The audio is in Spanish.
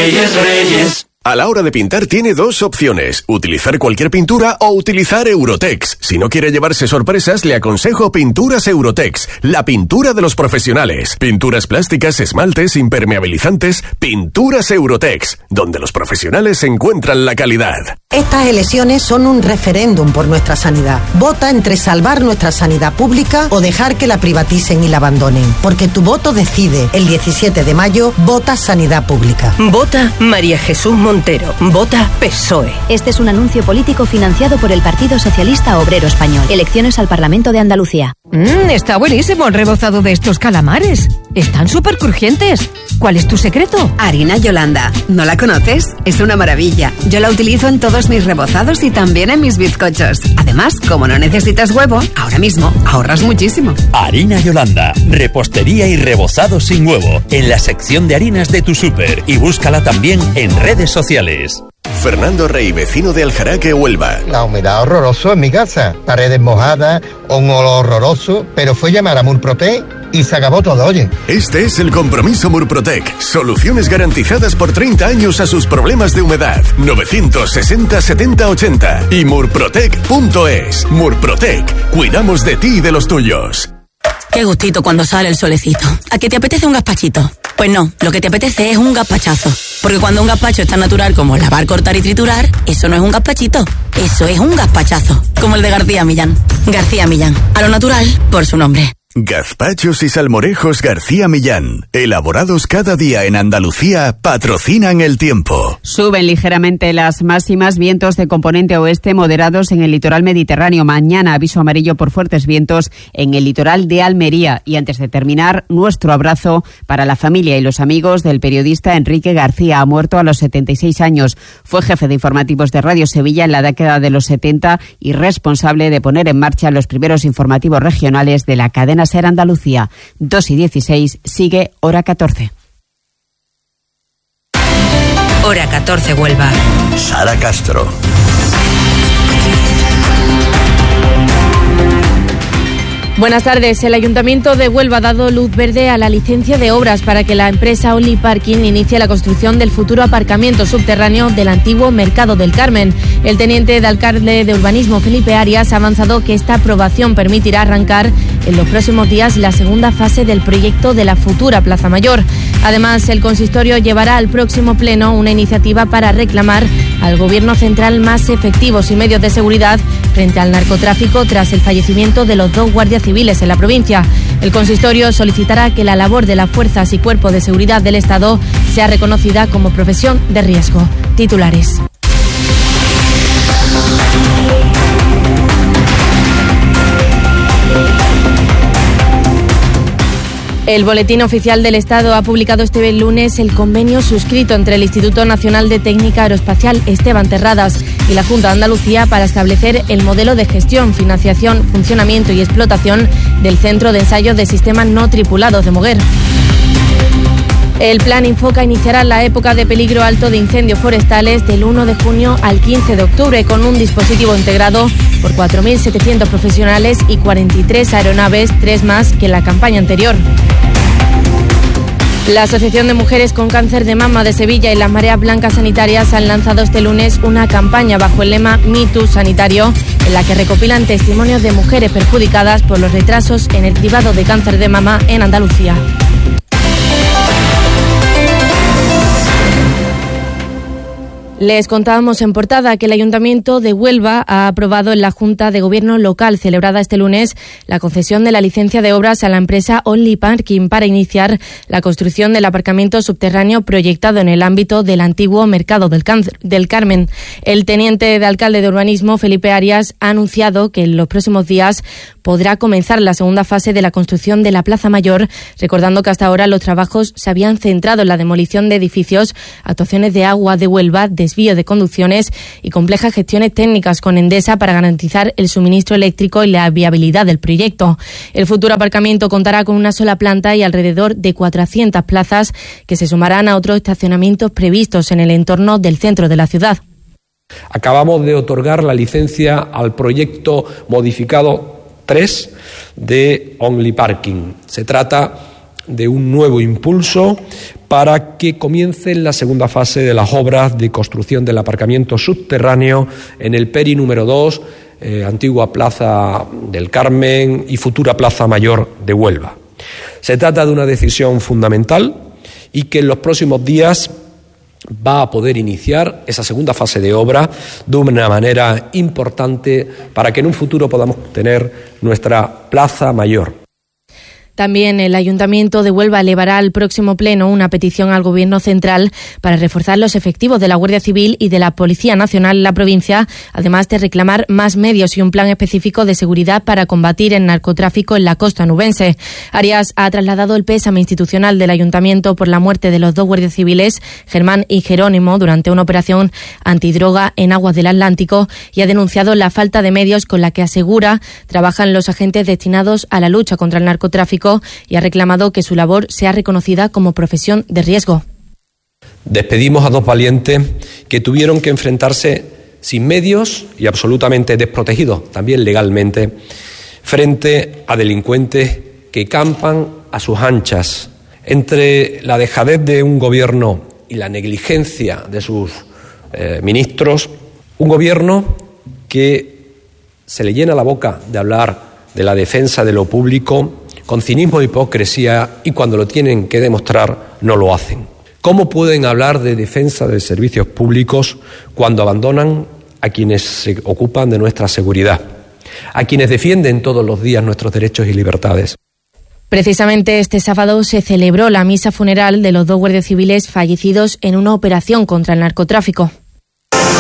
Reyes, Reyes. A la hora de pintar tiene dos opciones, utilizar cualquier pintura o utilizar Eurotex. Si no quiere llevarse sorpresas, le aconsejo Pinturas Eurotex, la pintura de los profesionales. Pinturas plásticas, esmaltes, impermeabilizantes, Pinturas Eurotex, donde los profesionales encuentran la calidad. Estas elecciones son un referéndum por nuestra sanidad. Vota entre salvar nuestra sanidad pública o dejar que la privaticen y la abandonen. Porque tu voto decide. El 17 de mayo, vota Sanidad Pública. Vota María Jesús Montero. Vota PSOE. Este es un anuncio político financiado por el Partido Socialista Obrero Español. Elecciones al Parlamento de Andalucía. Está buenísimo el rebozado de estos calamares. Están súper crujientes. ¿Cuál es tu secreto? Harina Yolanda. ¿No la conoces? Es una maravilla. Yo la utilizo en todos mis rebozados y también en mis bizcochos. Además, como no necesitas huevo, ahora mismo ahorras muchísimo. Harina Yolanda. Repostería y rebozado sin huevo. En la sección de harinas de tu súper. Y búscala también en redes sociales. Fernando Rey, vecino de Aljaraque, Huelva. La humedad horroroso en mi casa, paredes mojadas, un olor horroroso, pero fue llamar a Murprotec y se acabó todo, oye. Este es el compromiso Murprotec. Soluciones garantizadas por 30 años a sus problemas de humedad. 960 70 80 y murprotec.es. Murprotec. Cuidamos de ti y de los tuyos. Qué gustito cuando sale el solecito. ¿A qué te apetece un gazpachito? Pues no, lo que te apetece es un gazpachazo. Porque cuando un gazpacho es tan natural como lavar, cortar y triturar, eso no es un gazpachito, eso es un gazpachazo. Como el de García Millán. García Millán, a lo natural por su nombre. Gazpachos y salmorejos García Millán, elaborados cada día en Andalucía, patrocinan el tiempo. Suben ligeramente las máximas, vientos de componente oeste moderados en el litoral mediterráneo. Mañana aviso amarillo por fuertes vientos en el litoral de Almería. Y antes de terminar, nuestro abrazo para la familia y los amigos del periodista Enrique García. Ha muerto a los 76 años. Fue jefe de informativos de Radio Sevilla en la década de los 70 y responsable de poner en marcha los primeros informativos regionales de la cadena SER Andalucía. 2:16, sigue Hora 14. Hora 14 Huelva. Sara Castro. Buenas tardes. El Ayuntamiento de Huelva ha dado luz verde a la licencia de obras para que la empresa Only Parking inicie la construcción del futuro aparcamiento subterráneo del antiguo Mercado del Carmen. El teniente de alcalde de Urbanismo, Felipe Arias, ha avanzado que esta aprobación permitirá arrancar en los próximos días la segunda fase del proyecto de la futura Plaza Mayor. Además, el consistorio llevará al próximo pleno una iniciativa para reclamar al Gobierno central más efectivos y medios de seguridad frente al narcotráfico tras el fallecimiento de los 2 guardias civiles en la provincia. El consistorio solicitará que la labor de las fuerzas y cuerpos de seguridad del Estado sea reconocida como profesión de riesgo. Titulares. El Boletín Oficial del Estado ha publicado este lunes el convenio suscrito entre el Instituto Nacional de Técnica Aeroespacial Esteban Terradas y la Junta de Andalucía para establecer el modelo de gestión, financiación, funcionamiento y explotación del Centro de Ensayo de Sistemas No Tripulados de Moguer. El plan Infoca iniciará la época de peligro alto de incendios forestales del 1 de junio al 15 de octubre con un dispositivo integrado por 4.700 profesionales y 43 aeronaves, 3 más que en la campaña anterior. La Asociación de Mujeres con Cáncer de Mama de Sevilla y las Mareas Blancas Sanitarias han lanzado este lunes una campaña bajo el lema Me Too Sanitario, en la que recopilan testimonios de mujeres perjudicadas por los retrasos en el cribado de cáncer de mama en Andalucía. Les contábamos en portada que el Ayuntamiento de Huelva ha aprobado en la Junta de Gobierno local celebrada este lunes la concesión de la licencia de obras a la empresa Only Parking para iniciar la construcción del aparcamiento subterráneo proyectado en el ámbito del antiguo Mercado del Carmen. El teniente de alcalde de Urbanismo, Felipe Arias, ha anunciado que en los próximos días podrá comenzar la segunda fase de la construcción de la Plaza Mayor, recordando que hasta ahora los trabajos se habían centrado en la demolición de edificios, actuaciones de agua de Huelva, desvío de conducciones y complejas gestiones técnicas con Endesa para garantizar el suministro eléctrico y la viabilidad del proyecto. El futuro aparcamiento contará con una sola planta y alrededor de 400 plazas que se sumarán a otros estacionamientos previstos en el entorno del centro de la ciudad. Acabamos de otorgar la licencia al proyecto modificado 3 de Only Parking. Se trata de un nuevo impulso para que comience la segunda fase de las obras de construcción del aparcamiento subterráneo en el Peri número 2, antigua Plaza del Carmen y futura Plaza Mayor de Huelva. Se trata de una decisión fundamental y que en los próximos días va a poder iniciar esa segunda fase de obra de una manera importante para que en un futuro podamos tener nuestra Plaza Mayor. También el Ayuntamiento de Huelva elevará al próximo pleno una petición al Gobierno central para reforzar los efectivos de la Guardia Civil y de la Policía Nacional en la provincia, además de reclamar más medios y un plan específico de seguridad para combatir el narcotráfico en la costa nubense. Arias ha trasladado el pésame institucional del Ayuntamiento por la muerte de los 2 guardias civiles, Germán y Jerónimo, durante una operación antidroga en aguas del Atlántico, y ha denunciado la falta de medios con la que asegura trabajan los agentes destinados a la lucha contra el narcotráfico, y ha reclamado que su labor sea reconocida como profesión de riesgo. Despedimos a 2 valientes que tuvieron que enfrentarse sin medios y absolutamente desprotegidos, también legalmente, frente a delincuentes que campan a sus anchas. Entre la dejadez de un gobierno y la negligencia de sus ministros, un gobierno que se le llena la boca de hablar de la defensa de lo público con cinismo e hipocresía, y cuando lo tienen que demostrar no lo hacen. ¿Cómo pueden hablar de defensa de servicios públicos cuando abandonan a quienes se ocupan de nuestra seguridad, a quienes defienden todos los días nuestros derechos y libertades? Precisamente este sábado se celebró la misa funeral de los 2 guardias civiles fallecidos en una operación contra el narcotráfico.